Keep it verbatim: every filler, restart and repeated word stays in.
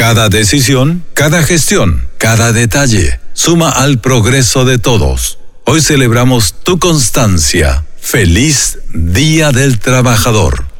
Cada decisión, cada gestión, cada detalle suma al progreso de todos. Hoy celebramos tu constancia. ¡Feliz Día del Trabajador!